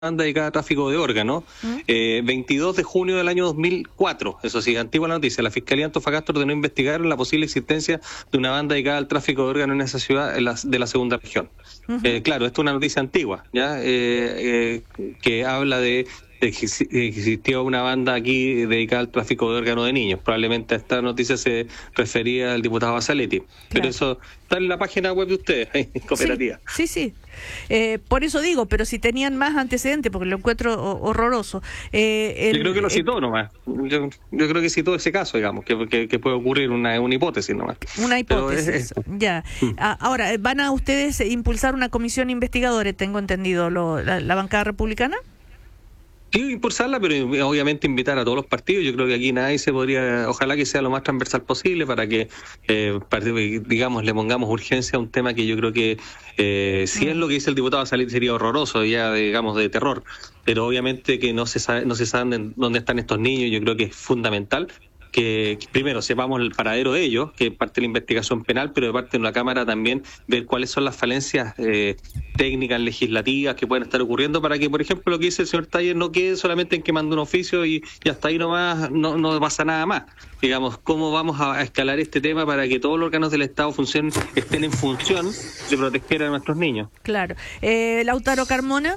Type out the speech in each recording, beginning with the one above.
banda dedicada a tráfico de órganos, 22 de junio del año 2004, eso sí, antigua la noticia, la Fiscalía de Antofagasta ordenó investigar la posible existencia de una banda dedicada al tráfico de órganos en esa ciudad de la segunda región. Claro, esto es una noticia antigua, ¿ya? Que habla de que existió una banda aquí dedicada al tráfico de órganos de niños. Probablemente a esta noticia se refería al diputado Basaletti, pero eso está en la página web de ustedes, en Cooperativa. Sí. Por eso digo, pero si tenían más antecedentes, porque lo encuentro horroroso. Yo creo que lo citó nomás. Yo creo que citó ese caso, digamos, que puede ocurrir una hipótesis nomás. Una hipótesis, ya. Ahora, ¿van a ustedes impulsar una comisión investigadora, tengo entendido, la bancada republicana? Sí, impulsarla, pero obviamente invitar a todos los partidos. Yo creo que aquí nadie se podría, ojalá que sea lo más transversal posible para que, digamos, le pongamos urgencia a un tema que yo creo que, si es lo que dice el diputado Basaletti, sería horroroso, ya, digamos, de terror. Pero obviamente que no se sabe dónde están estos niños. Yo creo que es fundamental que primero sepamos el paradero de ellos, que es parte de la investigación penal, pero de parte de la Cámara también ver cuáles son las falencias técnicas, legislativas que pueden estar ocurriendo para que, por ejemplo, lo que dice el señor Taller no quede solamente en que manda un oficio y hasta ahí nomás no pasa nada más. Digamos, cómo vamos a escalar este tema para que todos los órganos del Estado estén en función de proteger a nuestros niños. Claro. Lautaro Carmona.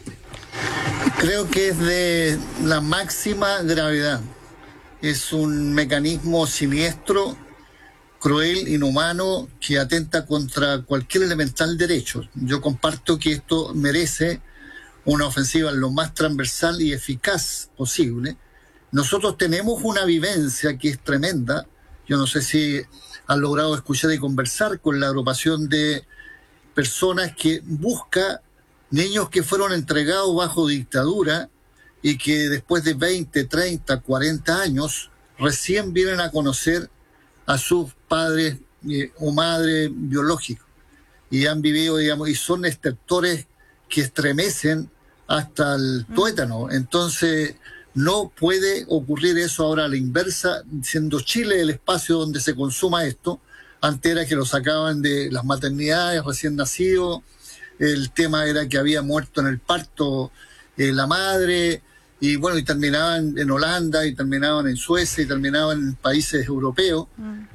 Creo que es de la máxima gravedad. Es un mecanismo siniestro, cruel, inhumano, que atenta contra cualquier elemental derecho. Yo comparto que esto merece una ofensiva lo más transversal y eficaz posible. Nosotros tenemos una vivencia que es tremenda. Yo no sé si han logrado escuchar y conversar con la agrupación de personas que busca niños que fueron entregados bajo dictadura y que después de 20, 30, 40 años recién vienen a conocer a sus padres o madres biológicos y han vivido, digamos, y son estertores que estremecen hasta el tuétano. Entonces no puede ocurrir eso ahora a la inversa, siendo Chile el espacio donde se consuma esto. Antes era que lo sacaban de las maternidades recién nacidos, el tema era que había muerto en el parto la madre, y bueno, y terminaban en Holanda, y terminaban en Suecia, y terminaban en países europeos,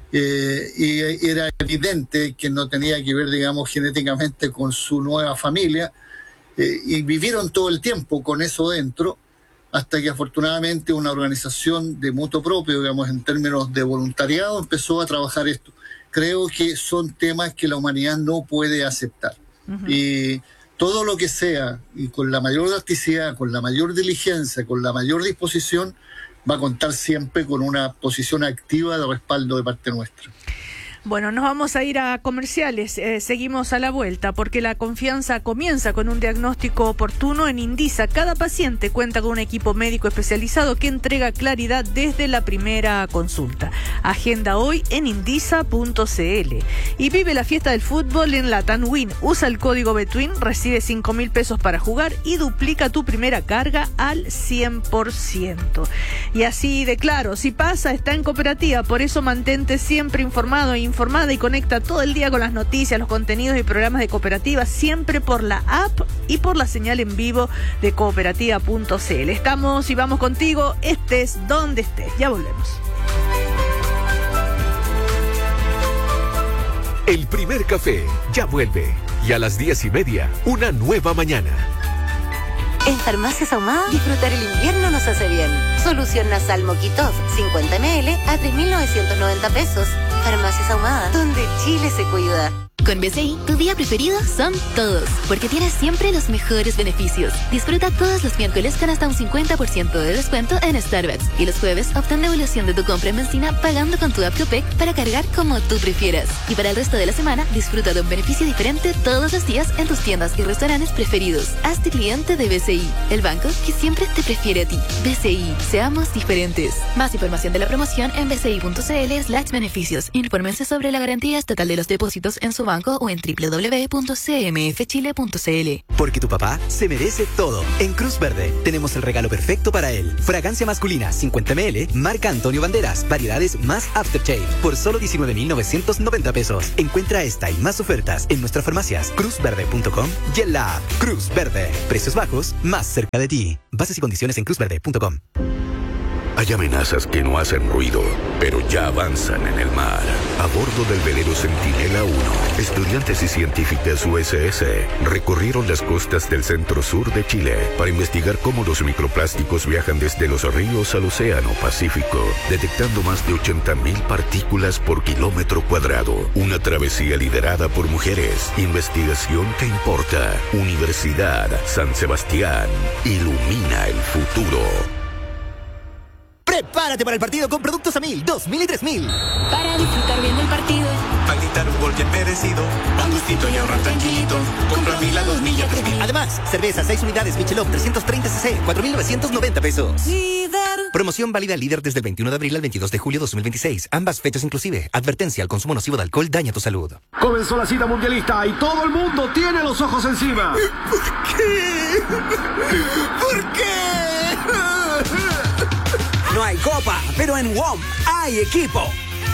y era evidente que no tenía que ver, digamos, genéticamente con su nueva familia, y vivieron todo el tiempo con eso dentro, hasta que afortunadamente una organización de mutuo propio, digamos, en términos de voluntariado, empezó a trabajar esto. Creo que son temas que la humanidad no puede aceptar. Y todo lo que sea, y con la mayor elasticidad, con la mayor diligencia, con la mayor disposición, va a contar siempre con una posición activa de respaldo de parte nuestra. Bueno, nos vamos a ir a comerciales, seguimos a la vuelta, porque la confianza comienza con un diagnóstico oportuno en Indisa. Cada paciente cuenta con un equipo médico especializado que entrega claridad desde la primera consulta. Agenda hoy en indisa.cl. Y vive la fiesta del fútbol en la TANWIN. Usa el código BETWIN, recibe 5.000 pesos para jugar y duplica tu primera carga al 100%. Y así de claro, si pasa, está en Cooperativa, por eso mantente siempre informada y conecta todo el día con las noticias, los contenidos y programas de Cooperativa, siempre por la app y por la señal en vivo de cooperativa.cl. Estamos y vamos contigo, estés donde estés. Ya volvemos. El primer café ya vuelve. Y a las 10:30, una nueva mañana. En Farmacias Ahumada, disfrutar el invierno nos hace bien. Solución nasal Moquitov, 50 ml a 3.990 pesos. Farmacias Ahumada, donde Chile se cuida. Con BCI, tu día preferido son todos, porque tienes siempre los mejores beneficios. Disfruta todos los miércoles con hasta un 50% de descuento en Starbucks. Y los jueves, obtén devolución de tu compra en benzina pagando con tu app Copec para cargar como tú prefieras. Y para el resto de la semana, disfruta de un beneficio diferente todos los días en tus tiendas y restaurantes preferidos. Hazte cliente de BCI, el banco que siempre te prefiere a ti. BCI, seamos diferentes. Más información de la promoción en bci.cl/beneficios. Infórmense sobre la garantía estatal de los depósitos en su banco banco o en www.cmfchile.cl. Porque tu papá se merece todo. En Cruz Verde tenemos el regalo perfecto para él. Fragancia masculina 50 ml, marca Antonio Banderas, variedades más Aftershave, por solo 19.990 pesos. Encuentra esta y más ofertas en nuestras farmacias cruzverde.com y en la app Cruz Verde. Precios bajos, más cerca de ti. Bases y condiciones en cruzverde.com. Hay amenazas que no hacen ruido, pero ya avanzan en el mar. A bordo del velero Centinela 1, estudiantes y científicas USS recorrieron las costas del centro-sur de Chile para investigar cómo los microplásticos viajan desde los ríos al océano Pacífico, detectando más de 80.000 partículas por kilómetro cuadrado. Una travesía liderada por mujeres. Investigación que importa. Universidad San Sebastián. Ilumina el futuro. Prepárate para el partido con productos a 1000, 2000 y 3000. Para disfrutar bien del partido. Para gritar un gol bien merecido. Un gustito y ahorrar tranquilito. Compra 1000 a 2000 y a 3000. Además, cerveza 6 unidades Michelob 330 cc, 4.990 pesos. Líder. Promoción válida líder desde el 21 de abril al 22 de julio 2026. Ambas fechas inclusive. Advertencia: el consumo nocivo de alcohol daña tu salud. Comenzó la cita mundialista y todo el mundo tiene los ojos encima. ¿Por qué? ¿Por qué? No hay copa, pero en WOM hay equipo.